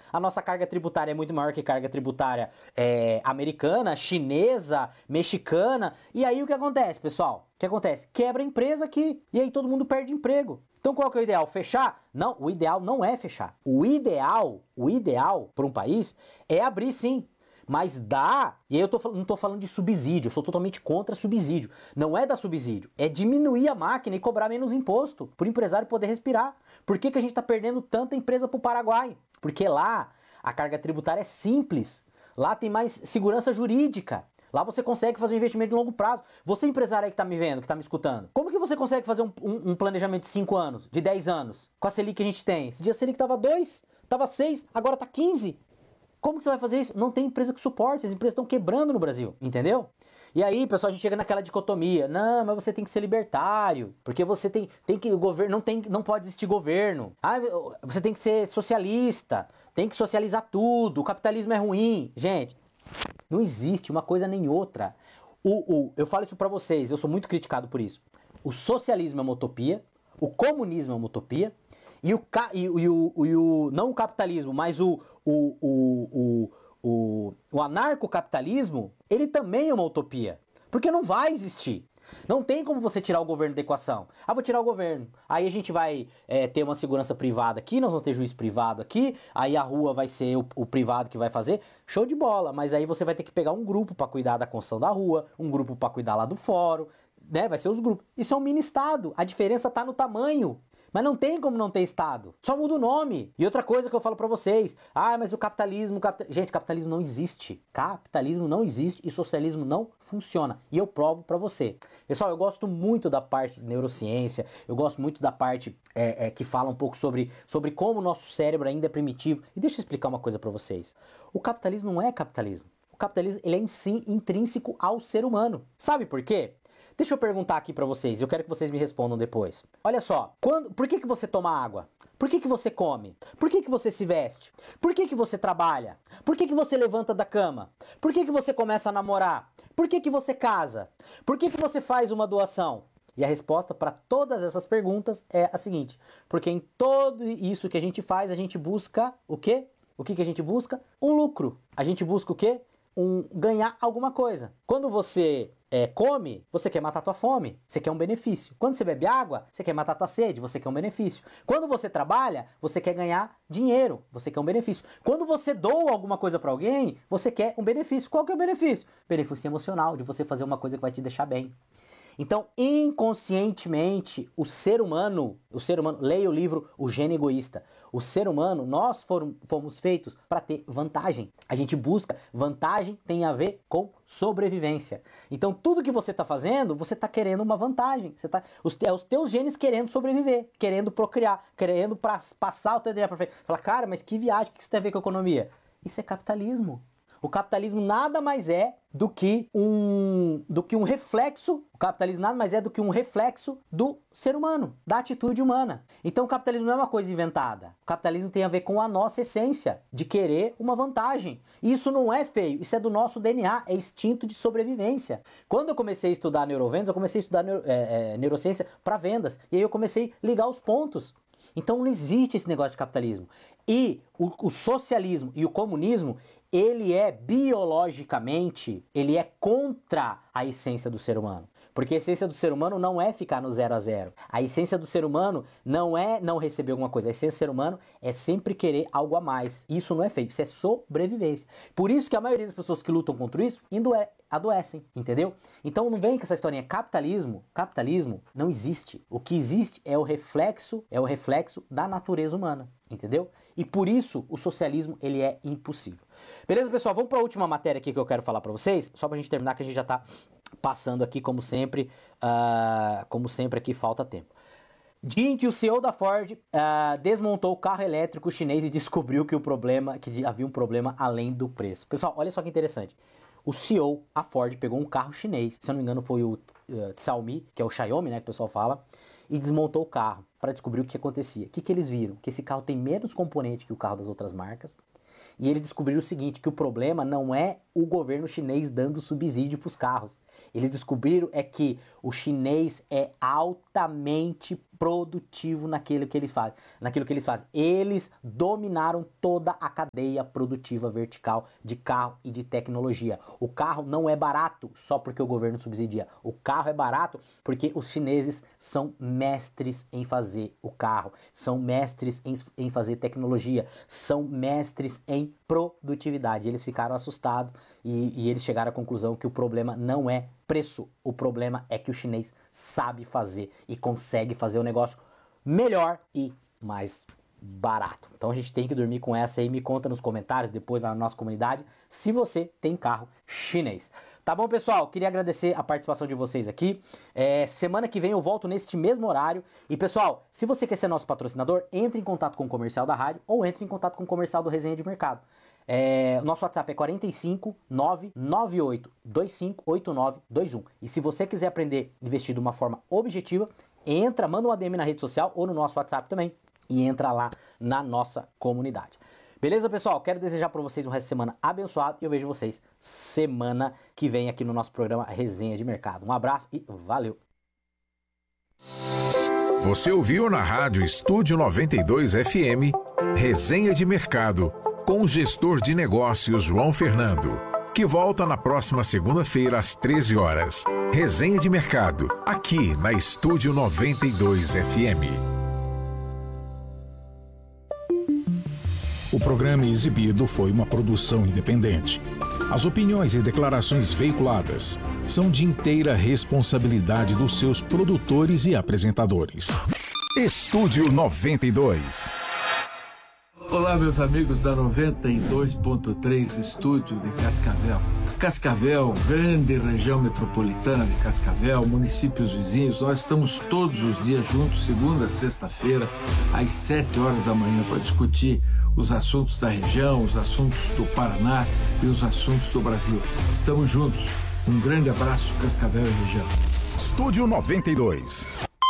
a nossa carga tributária é muito maior que carga tributária americana, chinesa, mexicana. E aí o que acontece, pessoal? O que acontece? Quebra a empresa aqui. E aí todo mundo perde emprego. Então qual que é o ideal? Fechar? Não, o ideal não é fechar. O ideal para um país é abrir sim. Mas dá, e aí não tô falando de subsídio, eu sou totalmente contra subsídio. Não é dar subsídio, é diminuir a máquina e cobrar menos imposto, para o empresário poder respirar. Por que que a gente está perdendo tanta empresa para o Paraguai? Porque lá a carga tributária é simples, lá tem mais segurança jurídica. Lá você consegue fazer um investimento de longo prazo. Você empresário aí que tá me vendo, que tá me escutando, como que você consegue fazer um planejamento de 5 anos, de 10 anos, com a Selic que a gente tem? Esse dia a Selic tava 2, tava 6, agora tá 15. Como que você vai fazer isso? Não tem empresa que suporte, as empresas estão quebrando no Brasil, entendeu? E aí, pessoal, a gente chega naquela dicotomia. Não, mas você tem que ser libertário, porque você tem que o governo não pode existir governo. Ah, você tem que ser socialista, tem que socializar tudo, o capitalismo é ruim. Gente, não existe uma coisa nem outra. Eu falo isso pra vocês, eu sou muito criticado por isso. O socialismo é uma utopia, o comunismo é uma utopia, não o capitalismo, mas o anarcocapitalismo, ele também é uma utopia. Porque não vai existir. Não tem como você tirar o governo da equação. Ah, vou tirar o governo. Aí a gente vai ter uma segurança privada aqui, nós vamos ter juiz privado aqui, aí a rua vai ser o privado que vai fazer. Show de bola, mas aí você vai ter que pegar um grupo para cuidar da construção da rua, um grupo para cuidar lá do fórum, né? Vai ser os grupos. Isso é um mini estado. A diferença tá no tamanho. Mas não tem como não ter Estado. Só muda o nome. E outra coisa que eu falo pra vocês. Ah, mas o capitalismo... Gente, capitalismo não existe. Capitalismo não existe e socialismo não funciona. E eu provo pra você. Pessoal, eu gosto muito da parte de neurociência. Eu gosto muito da parte que fala um pouco sobre como o nosso cérebro ainda é primitivo. E deixa eu explicar uma coisa pra vocês. O capitalismo não é capitalismo. O capitalismo ele é intrínseco ao ser humano. Sabe por quê? Deixa eu perguntar aqui pra vocês, eu quero que vocês me respondam depois. Olha só, por que que você toma água? Por que que você come? Por que que você se veste? Por que que você trabalha? Por que que você levanta da cama? Por que que você começa a namorar? Por que que você casa? Por que que você faz uma doação? E a resposta para todas essas perguntas é a seguinte: porque em tudo isso que a gente faz, a gente busca o quê? O que que a gente busca? Um lucro. A gente busca o quê? Ganhar alguma coisa. Quando você come, você quer matar tua fome, você quer um benefício. Quando você bebe água, você quer matar tua sede, você quer um benefício. Quando você trabalha, você quer ganhar dinheiro, você quer um benefício. Quando você doa alguma coisa para alguém, você quer um benefício. Qual que é o benefício? Benefício emocional, de você fazer uma coisa que vai te deixar bem. Então, inconscientemente, o ser humano, leia o livro O Gênio Egoísta. O ser humano, nós fomos feitos para ter vantagem. A gente busca vantagem, tem a ver com sobrevivência. Então, tudo que você está fazendo, você está querendo uma vantagem. Os teus genes querendo sobreviver, querendo procriar, querendo passar o teu DNA para frente. Fala, cara, mas que viagem, o que isso tem a ver com a economia? Isso é capitalismo. O capitalismo nada mais é do que um reflexo. O capitalismo nada mais é do que um reflexo do ser humano, da atitude humana. Então o capitalismo não é uma coisa inventada. O capitalismo tem a ver com a nossa essência de querer uma vantagem. E isso não é feio, isso é do nosso DNA, é instinto de sobrevivência. Quando eu comecei a estudar neurovendas, eu comecei a estudar neurociência para vendas. E aí eu comecei a ligar os pontos. Então não existe esse negócio de capitalismo. E o socialismo e o comunismo, ele é biologicamente, ele é contra a essência do ser humano. Porque a essência do ser humano não é ficar no 0 a 0. A essência do ser humano não é não receber alguma coisa. A essência do ser humano é sempre querer algo a mais. Isso não é feito, isso é sobrevivência. Por isso que a maioria das pessoas que lutam contra isso adoecem, entendeu? Então não vem com essa historinha. Capitalismo não existe. O que existe é o reflexo da natureza humana, entendeu? E por isso o socialismo ele é impossível. Beleza, pessoal? Vamos para a última matéria aqui que eu quero falar para vocês, só pra gente terminar que a gente já tá passando aqui como sempre aqui falta tempo. Dia em que o CEO da Ford desmontou o carro elétrico chinês e descobriu que havia um problema além do preço. Pessoal, olha só que interessante. O CEO, a Ford, pegou um carro chinês, se eu não me engano foi o Xiaomi, que é o Xiaomi, né, que o pessoal fala, e desmontou o carro para descobrir o que acontecia. O que eles viram? Que esse carro tem menos componente que o carro das outras marcas. E eles descobriram o seguinte, que o problema não é o governo chinês dando subsídio para os carros. Eles descobriram que o chinês é altamente produtivo naquilo que eles fazem. Eles dominaram toda a cadeia produtiva vertical de carro e de tecnologia. O carro não é barato só porque o governo subsidia. O carro é barato porque os chineses são mestres em fazer o carro, são mestres em fazer tecnologia, são mestres em produtividade. Eles ficaram assustados e eles chegaram à conclusão que o problema não é preço, o problema é que o chinês sabe fazer e consegue fazer o negócio melhor e mais barato. Então a gente tem que dormir com essa aí. Me conta nos comentários, depois lá na nossa comunidade, se você tem carro chinês. Tá bom, pessoal? Queria agradecer a participação de vocês aqui. Semana que vem eu volto neste mesmo horário. E, pessoal, se você quer ser nosso patrocinador, entre em contato com o comercial da rádio ou entre em contato com o comercial do Resenha de Mercado. O nosso WhatsApp é 45 998 25 8921. E se você quiser aprender a investir de uma forma objetiva, manda um ADM na rede social ou no nosso WhatsApp também e entra lá na nossa comunidade. Beleza, pessoal? Quero desejar para vocês um resto de semana abençoado e eu vejo vocês semana que vem aqui no nosso programa Resenha de Mercado. Um abraço e valeu! Você ouviu na rádio Estúdio 92 FM Resenha de Mercado com o gestor de negócios João Fernando, que volta na próxima segunda-feira às 13 horas. Resenha de Mercado, aqui na Estúdio 92 FM. O programa exibido foi uma produção independente. As opiniões e declarações veiculadas são de inteira responsabilidade dos seus produtores e apresentadores. Estúdio 92. Olá, meus amigos da 92.3 Estúdio de Cascavel. Cascavel, grande região metropolitana de Cascavel, municípios vizinhos, nós estamos todos os dias juntos, segunda a sexta-feira, às 7 horas da manhã, para discutir os assuntos da região, os assuntos do Paraná e os assuntos do Brasil. Estamos juntos. Um grande abraço, Cascavel e região. Estúdio 92.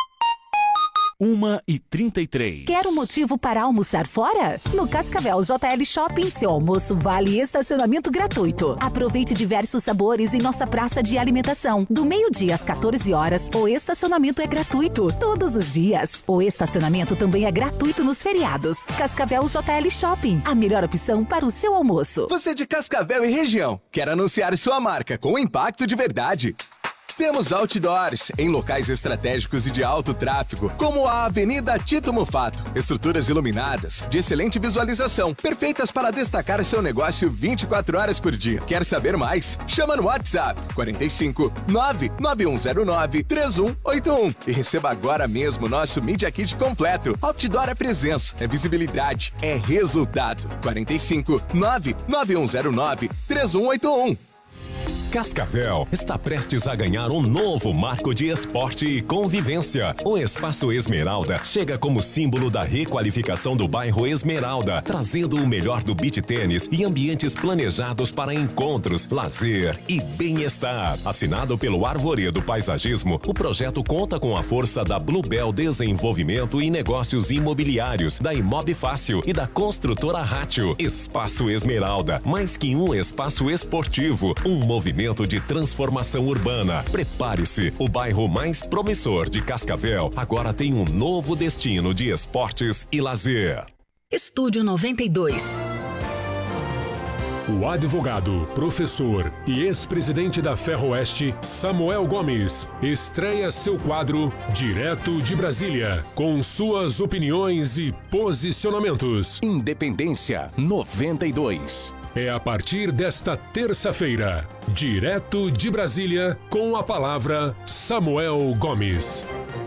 1h33. Quer um motivo para almoçar fora? No Cascavel JL Shopping, seu almoço vale estacionamento gratuito. Aproveite diversos sabores em nossa praça de alimentação. Do meio-dia às 14 horas, o estacionamento é gratuito todos os dias. O estacionamento também é gratuito nos feriados. Cascavel JL Shopping, a melhor opção para o seu almoço. Você de Cascavel e região, quer anunciar sua marca com impacto de verdade? Temos outdoors em locais estratégicos e de alto tráfego, como a Avenida Tito Mufato. Estruturas iluminadas, de excelente visualização, perfeitas para destacar seu negócio 24 horas por dia. Quer saber mais? Chama no WhatsApp 45 99109 3181 e receba agora mesmo nosso Media Kit completo. Outdoor é presença, é visibilidade, é resultado. 45 99109 3181. Cascavel está prestes a ganhar um novo marco de esporte e convivência. O Espaço Esmeralda chega como símbolo da requalificação do bairro Esmeralda, trazendo o melhor do beach tênis e ambientes planejados para encontros, lazer e bem-estar. Assinado pelo Arvoredo Paisagismo, o projeto conta com a força da Bluebell Desenvolvimento e Negócios Imobiliários, da Imob Fácil e da construtora Rátio. Espaço Esmeralda, mais que um espaço esportivo, um movimento de transformação urbana. Prepare-se, o bairro mais promissor de Cascavel agora tem um novo destino de esportes e lazer. Estúdio 92. O advogado, professor e ex-presidente da Ferroeste, Samuel Gomes, estreia seu quadro Direto de Brasília, com suas opiniões e posicionamentos. Independência 92. É a partir desta terça-feira, direto de Brasília, com a palavra Samuel Gomes.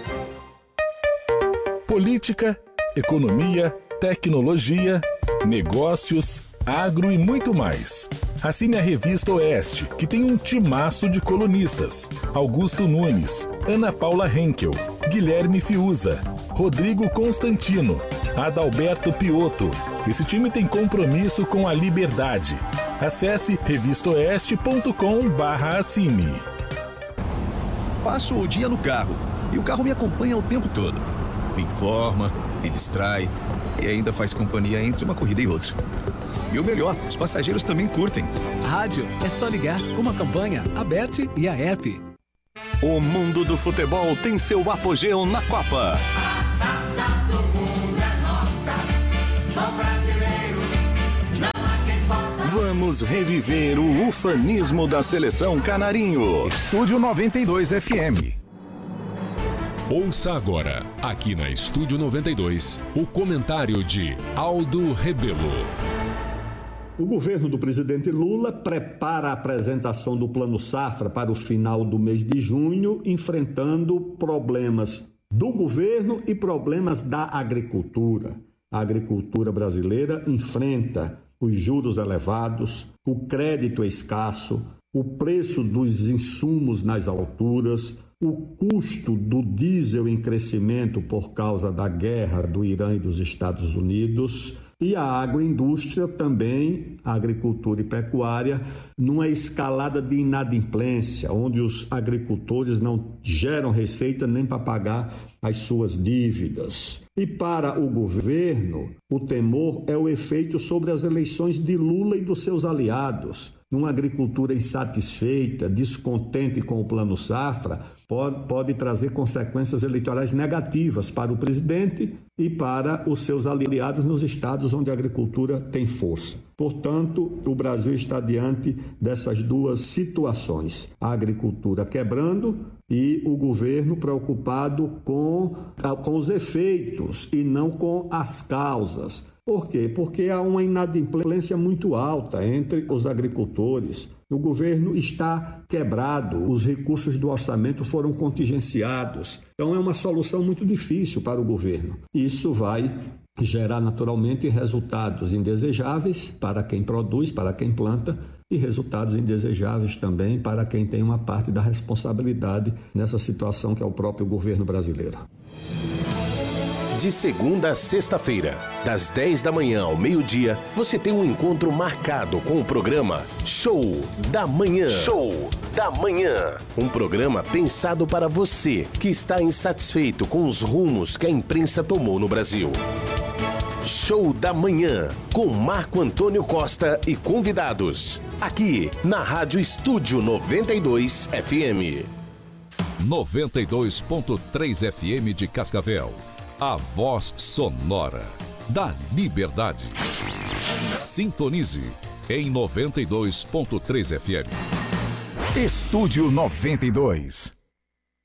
Política, economia, tecnologia, negócios, agro e muito mais. Assine a Revista Oeste, que tem um timaço de colunistas. Augusto Nunes, Ana Paula Henkel, Guilherme Fiuza, Rodrigo Constantino, Adalberto Piotto. Esse time tem compromisso com a liberdade. Acesse revistaoeste.com/assine. Passo o dia no carro e o carro me acompanha o tempo todo. Me informa, me distrai e ainda faz companhia entre uma corrida e outra. E o melhor, os passageiros também curtem. Rádio é só ligar com uma campanha, a BERT e a ERP. O mundo do futebol tem seu apogeu na Copa. Vamos reviver o ufanismo da seleção Canarinho. Estúdio 92 FM. Ouça agora, aqui na Estúdio 92, o comentário de Aldo Rebelo. O governo do presidente Lula prepara a apresentação do Plano Safra para o final do mês de junho, enfrentando problemas do governo e problemas da agricultura. A agricultura brasileira enfrenta os juros elevados, o crédito escasso, o preço dos insumos nas alturas, o custo do diesel em crescimento por causa da guerra do Irã e dos Estados Unidos, e a agroindústria também, a agricultura e pecuária, numa escalada de inadimplência, onde os agricultores não geram receita nem para pagar as suas dívidas. E para o governo, o temor é o efeito sobre as eleições de Lula e dos seus aliados. Numa agricultura insatisfeita, descontente com o Plano Safra, pode trazer consequências eleitorais negativas para o presidente e para os seus aliados nos estados onde a agricultura tem força. Portanto, o Brasil está diante dessas duas situações: a agricultura quebrando e o governo preocupado com os efeitos e não com as causas. Por quê? Porque há uma inadimplência muito alta entre os agricultores. O governo está quebrado, os recursos do orçamento foram contingenciados. Então é uma solução muito difícil para o governo. Isso vai gerar naturalmente resultados indesejáveis para quem produz, para quem planta, e resultados indesejáveis também para quem tem uma parte da responsabilidade nessa situação que é o próprio governo brasileiro. De segunda a sexta-feira, das 10 da manhã ao meio-dia, você tem um encontro marcado com o programa Show da Manhã. Show da Manhã. Um programa pensado para você que está insatisfeito com os rumos que a imprensa tomou no Brasil. Show da Manhã, com Marco Antônio Costa e convidados. Aqui, na Rádio Estúdio 92 FM. 92.3 FM de Cascavel. A voz sonora da liberdade. Sintonize em 92.3 FM. Estúdio 92.